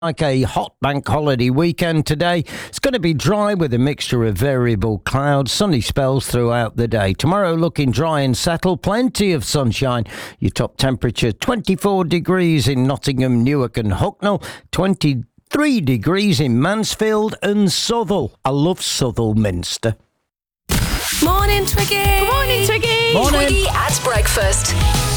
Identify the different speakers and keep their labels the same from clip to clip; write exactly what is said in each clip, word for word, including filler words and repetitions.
Speaker 1: Like a hot bank holiday weekend today. It's going to be dry with a mixture of variable clouds, sunny spells throughout the day. Tomorrow looking dry and settled, plenty of sunshine. Your top temperature twenty-four degrees in Nottingham, Newark and Hucknall, twenty-three degrees in Mansfield and Southall. I love Southall Minster.
Speaker 2: Morning, Twiggy.
Speaker 3: Good morning, Twiggy.
Speaker 1: Morning.
Speaker 2: Twiggy at breakfast.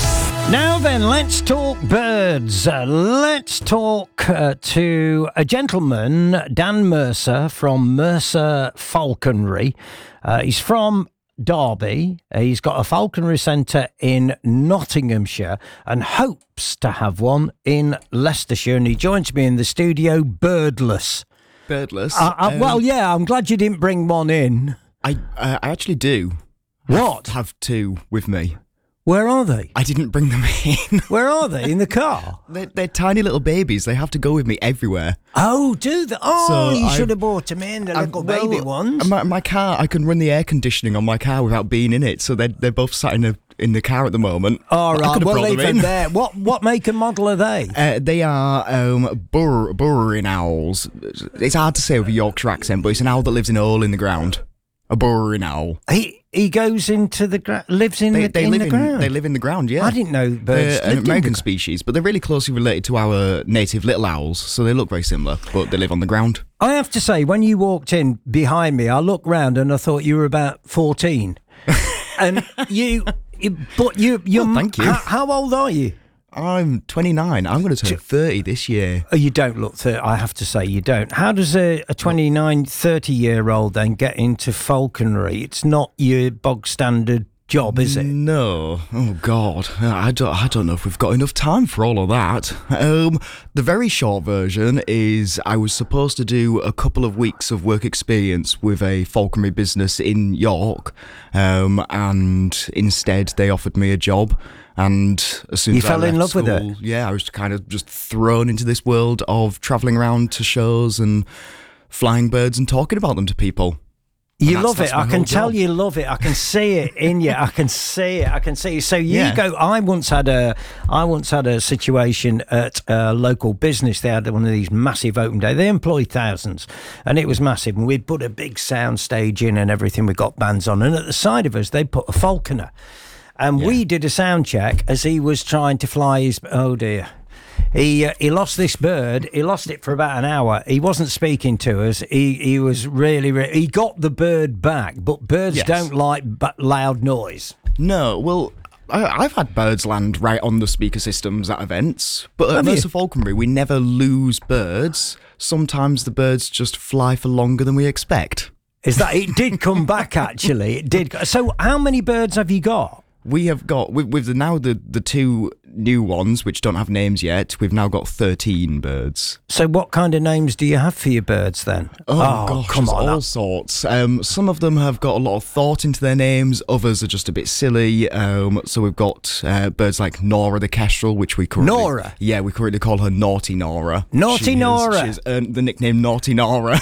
Speaker 1: Now then, let's talk birds. Uh, let's talk uh, to a gentleman, Dan Mercer from Mercer Falconry. Uh, he's from Derby. He's got a falconry centre in Nottinghamshire and hopes to have one in Leicestershire. And he joins me in the studio, birdless.
Speaker 4: Birdless?
Speaker 1: Uh, uh,
Speaker 4: um,
Speaker 1: well, yeah, I'm glad you didn't bring one in.
Speaker 4: I uh, I actually do.
Speaker 1: What?
Speaker 4: Have two with me.
Speaker 1: Where are they?
Speaker 4: I didn't bring them in.
Speaker 1: Where are they? In the car?
Speaker 4: they're, they're tiny little babies. They have to go with me everywhere.
Speaker 1: Oh, do they? Oh,
Speaker 4: So
Speaker 1: you
Speaker 4: I-
Speaker 1: should have brought them in, the
Speaker 4: I-
Speaker 1: little
Speaker 4: well,
Speaker 1: baby ones.
Speaker 4: My, my car, I can run the air conditioning on my car without being in it. So they're, they're both sat in, the in the car at the moment.
Speaker 1: All
Speaker 4: I
Speaker 1: right,
Speaker 4: could have
Speaker 1: we'll
Speaker 4: brought
Speaker 1: leave
Speaker 4: them
Speaker 1: them
Speaker 4: in.
Speaker 1: there. What what make and model are they?
Speaker 4: Uh, they are um, bur- burrowing owls. It's hard to say with a Yorkshire accent, but it's an owl that lives in a hole in the ground. A burrowing owl.
Speaker 1: He he goes into the gra- lives in
Speaker 4: They,
Speaker 1: the,
Speaker 4: they
Speaker 1: in
Speaker 4: live
Speaker 1: the
Speaker 4: in
Speaker 1: ground.
Speaker 4: they live in the ground. Yeah,
Speaker 1: I didn't know birds
Speaker 4: They're
Speaker 1: lived
Speaker 4: an
Speaker 1: in the
Speaker 4: American
Speaker 1: gr-
Speaker 4: species, but they're really closely related to our native little owls, so they look very similar, but they live on the ground.
Speaker 1: I have to say, when you walked in behind me, I looked round and I thought you were about fourteen, and you, you but you you
Speaker 4: Oh, thank you.
Speaker 1: How, how old are you?
Speaker 4: I'm twenty-nine. I'm going to turn thirty this year.
Speaker 1: Oh, you don't look thirty. I have to say you don't. How does a, a twenty-nine, thirty-year-old then get into falconry? It's not your bog standard job, is it?
Speaker 4: No. Oh, God. I don't, I don't know if we've got enough time for all of that. Um, the very short version is I was supposed to do a couple of weeks of work experience with a falconry business in York, um, and instead they offered me a job. And as soon
Speaker 1: You
Speaker 4: as I
Speaker 1: fell in
Speaker 4: left
Speaker 1: love with
Speaker 4: school,
Speaker 1: it?
Speaker 4: yeah, I was kind of just thrown into this world of travelling around to shows and flying birds and talking about them to people.
Speaker 1: You
Speaker 4: that's-
Speaker 1: love
Speaker 4: that's
Speaker 1: it.
Speaker 4: my
Speaker 1: I can
Speaker 4: whole
Speaker 1: tell
Speaker 4: job.
Speaker 1: you love it. I can see it in you. I can see it. I can see it. So you
Speaker 4: Yeah.
Speaker 1: go. I once had a. I once had a situation at a local business. They had one of these massive open day. They employed thousands, and it was massive. And we'd put a big sound stage in and everything. We got bands on, and at the side of us, they put a falconer, and
Speaker 4: Yeah.
Speaker 1: we did a sound check as he was trying to fly his. Oh dear. He uh, he lost this bird. He lost it for about an hour. He wasn't speaking to us. He he was really, really he got the bird back. But birds
Speaker 4: Yes.
Speaker 1: don't like but loud noise.
Speaker 4: No, well, I, I've had birds land right on the speaker systems at events, but at
Speaker 1: Have you?
Speaker 4: Mercer Falconry, we never lose birds. Sometimes the birds just fly for longer than we expect.
Speaker 1: Is that it? Did come back actually? It did. So how many birds have you got?
Speaker 4: We have got, with, with the, now the, the two new ones, which don't have names yet, we've now got thirteen birds.
Speaker 1: So what kind of names do you have for your birds then?
Speaker 4: Oh, gosh,
Speaker 1: come
Speaker 4: there's
Speaker 1: on!
Speaker 4: all sorts. Um, some of them have got a lot of thought into their names. Others are just a bit silly. Um, so we've got uh, birds like Nora the Kestrel, which we currently...
Speaker 1: Nora?
Speaker 4: Yeah, we currently call her Naughty Nora.
Speaker 1: Naughty
Speaker 4: She has-
Speaker 1: Nora.
Speaker 4: She's earned the nickname Naughty Nora.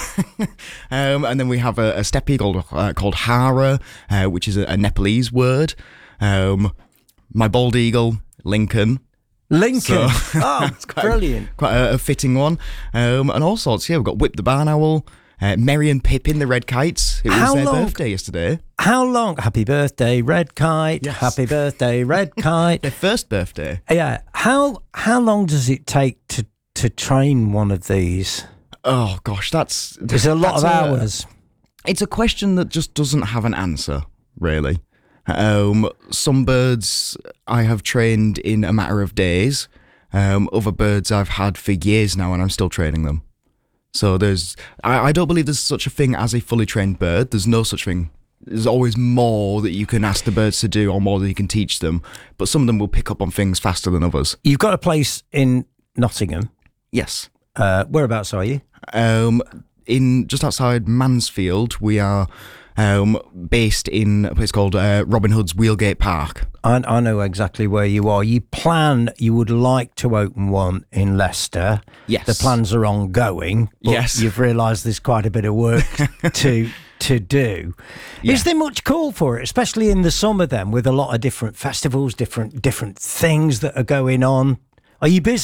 Speaker 4: um, and then we have a, a steppe eagle uh, called Hara, uh, which is a, a Nepalese word. Um, my bald eagle, Lincoln.
Speaker 1: Lincoln.
Speaker 4: So-
Speaker 1: Oh,
Speaker 4: quite
Speaker 1: brilliant!
Speaker 4: Quite a, a fitting one. Um, and all sorts. Yeah, we've got Whip the Barn Owl, uh, Merry and Pippin the Red Kites. It was
Speaker 1: How
Speaker 4: their
Speaker 1: long-
Speaker 4: birthday yesterday.
Speaker 1: How long? Happy birthday, red kite!
Speaker 4: Yes.
Speaker 1: Happy birthday, red kite!
Speaker 4: Their first birthday.
Speaker 1: Yeah. How how long does it take to to train one of these?
Speaker 4: Oh gosh, that's
Speaker 1: There's a lot
Speaker 4: that's
Speaker 1: of hours.
Speaker 4: It's a question that just doesn't have an answer, really. Um, some birds I have trained in a matter of days. Um, other birds I've had for years now, and I'm still training them. So there's, I, I don't believe there's such a thing as a fully trained bird. There's no such thing. There's always more that you can ask the birds to do, or more that you can teach them. But some of them will pick up on things faster than others.
Speaker 1: You've got a place in Nottingham.
Speaker 4: Yes.
Speaker 1: Uh, whereabouts are you?
Speaker 4: Um, in just outside Mansfield, we are um, based in a place called uh, Robin Hood's Wheelgate Park.
Speaker 1: I, I know exactly where you are. You plan, you would like to open one in Leicester.
Speaker 4: Yes.
Speaker 1: The plans are ongoing. But
Speaker 4: Yes.
Speaker 1: You've realised there's quite a bit of work to to do.
Speaker 4: Yeah.
Speaker 1: Is there much call for it, especially in the summer then, with a lot of different festivals, different different things that are going on? Are you busy?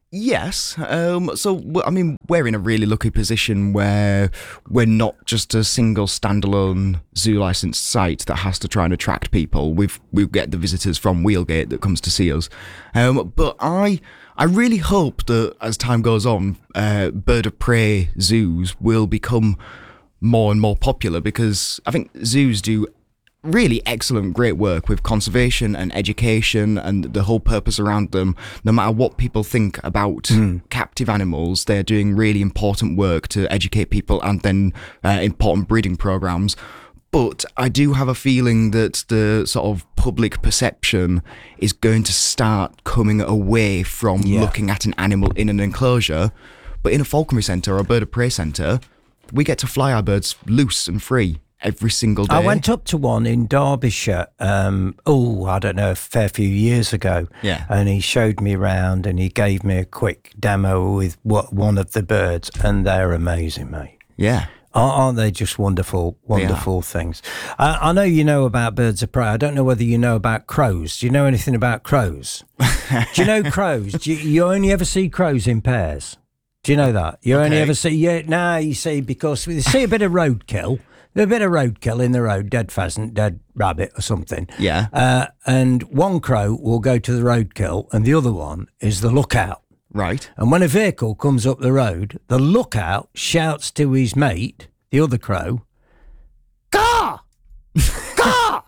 Speaker 4: Yes. Um, so, w- I mean, we're in a really lucky position where we're not just a single standalone zoo licensed site that has to try and attract people. We've we get the visitors from Wheelgate that comes to see us. Um, but I I really hope that as time goes on, uh, bird of prey zoos will become more and more popular, because I think zoos do really excellent, great work with conservation and education and the whole purpose around them. No matter what people think about mm. captive animals, they're doing really important work to educate people, and then uh, important breeding programs. But I do have a feeling that the sort of public perception is going to start coming away from yeah. looking at an animal in an enclosure. But in a falconry centre or a bird of prey centre, we get to fly our birds loose and free every single day.
Speaker 1: I went up to one in Derbyshire, um, oh, I don't know, a fair few years ago.
Speaker 4: Yeah.
Speaker 1: And he showed me around and he gave me a quick demo with what one of the birds, and they're amazing, mate.
Speaker 4: Yeah.
Speaker 1: Aren't they just wonderful, wonderful things? I, I know you know about birds of prey. I don't know whether you know about crows. Do you know anything about crows? Do you know crows? Do you, you only ever see crows in pairs. Do you know that? You okay. only ever see, yeah, now you see, because we see a bit of roadkill. A bit of roadkill in the road, dead pheasant, dead rabbit or something.
Speaker 4: Yeah.
Speaker 1: Uh, and one crow will go to the roadkill and the other one is the lookout.
Speaker 4: Right.
Speaker 1: And when a vehicle comes up the road, the lookout shouts to his mate, the other crow, "Car! Car!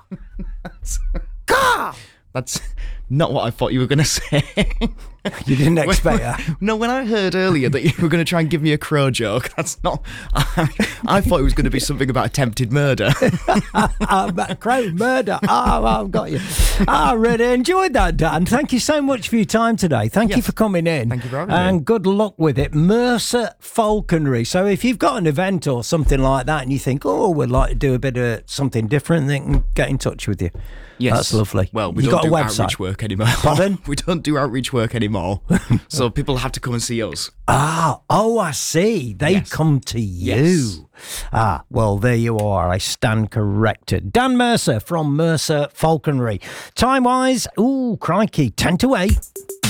Speaker 1: Car!"
Speaker 4: That's not what I thought you were going to say.
Speaker 1: You didn't expect that?
Speaker 4: No, when I heard earlier that you were going to try and give me a crow joke, that's not... I, I thought it was going to be something about attempted murder.
Speaker 1: uh, crow murder. Oh, I've got you. I really enjoyed that, Dan. Thank you so much for your time today. Thank
Speaker 4: yes.
Speaker 1: you for coming in.
Speaker 4: Thank you for having
Speaker 1: and
Speaker 4: me.
Speaker 1: good luck with it. Mercer Falconry. So if you've got an event or something like that and you think, oh, we'd like to do a bit of something different, then can get in touch with you.
Speaker 4: Yes.
Speaker 1: That's lovely.
Speaker 4: Well, we
Speaker 1: you
Speaker 4: don't
Speaker 1: got
Speaker 4: do
Speaker 1: a website?
Speaker 4: outreach work anymore.
Speaker 1: Pardon?
Speaker 4: We don't do outreach work anymore. So people have to come and see us.
Speaker 1: Ah, oh, I see. They
Speaker 4: yes.
Speaker 1: come to you.
Speaker 4: Yes.
Speaker 1: Ah, well, there you are. I stand corrected. Dan Mercer from Mercer Falconry. Time-wise, ooh, crikey, ten to eight.